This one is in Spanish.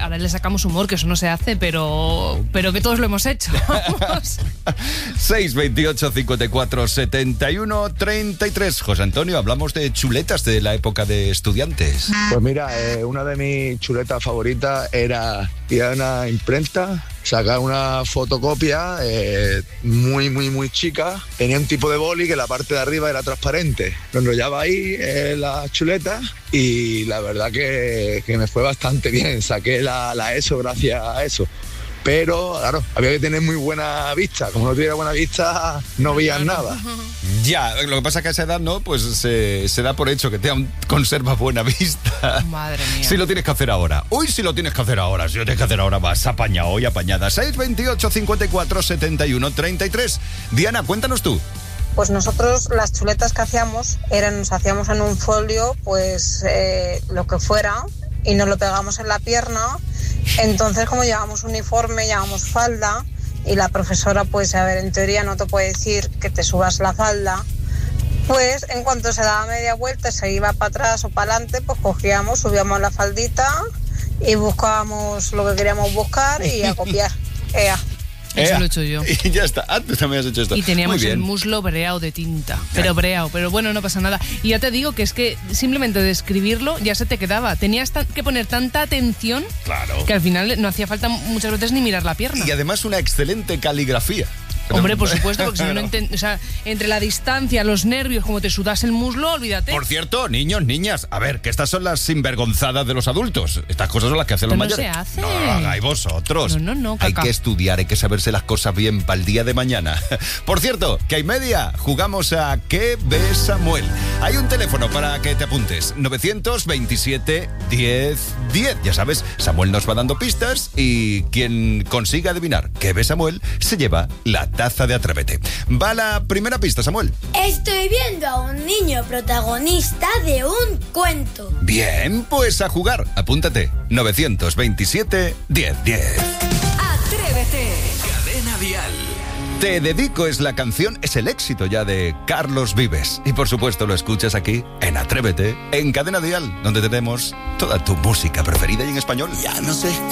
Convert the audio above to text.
ahora le sacamos humor, que eso no se hace, pero que todos lo hemos hecho. 628 54 71 33. José Antonio, hablamos de chuletas de la época de estudiantes. Pues mira, una de mis chuletas favoritas era ir a una imprenta, sacar una fotocopia muy, muy, muy chica. Tenía un tipo de boli que la parte de arriba era transparente. Lo enrollaba ahí la chuleta y la verdad que me fue bastante bien. Saqué la ESO gracias a eso. Pero, claro, había que tener muy buena vista. Como no tuviera buena vista, no veías nada. Ya, lo que pasa es que a esa edad, ¿no? Pues se da por hecho que te conserva buena vista. Madre mía. Si lo tienes que hacer ahora. Uy, si lo tienes que hacer ahora. Si lo tienes que hacer ahora, vas apañado y apañada. 628 54 71 33. Diana, cuéntanos tú. Pues nosotros las chuletas que nos hacíamos en un folio, pues lo que fuera, y nos lo pegamos en la pierna. Entonces, como llevamos uniforme, llevamos falda, y la profesora, pues, a ver, en teoría no te puede decir que te subas la falda, pues en cuanto se daba media vuelta, se iba para atrás o para adelante, pues cogíamos, subíamos la faldita y buscábamos lo que queríamos buscar y a copiar. Eso lo he hecho yo. Y ya está. Tú también has hecho esto. Y teníamos Muy bien. el muslo breao de tinta. Pero bueno, no pasa nada. Y ya te digo que es que simplemente de escribirlo ya se te quedaba. Tenías que poner tanta atención, claro, que al final no hacía falta muchas veces ni mirar la pierna. Y además una excelente caligrafía. Hombre, por supuesto, porque si no o sea, entre la distancia, los nervios, como te sudas el muslo, olvídate. Por cierto, niños, niñas, a ver, que estas son las sinvergonzadas de los adultos. Estas cosas son las que hacen los mayores. No se hace. No lo hagáis vosotros. No, hay caca. que estudiar, hay que saberse las cosas bien para el día de mañana. Por cierto, que hay media, jugamos a ¿Qué ve Samuel? Hay un teléfono para que te apuntes. 927 10 10. Ya sabes, Samuel nos va dando pistas y quien consiga adivinar ¿Qué ve Samuel? Se lleva la taza de Atrévete. Va la primera pista, Samuel. Estoy viendo a un niño protagonista de un cuento. Bien, pues a jugar. Apúntate. 927 10 10. Atrévete. Cadena Dial. Te dedico es la canción, es el éxito ya de Carlos Vives. Y por supuesto lo escuchas aquí en Atrévete, en Cadena Dial, donde tenemos toda tu música preferida y en español. Ya no sé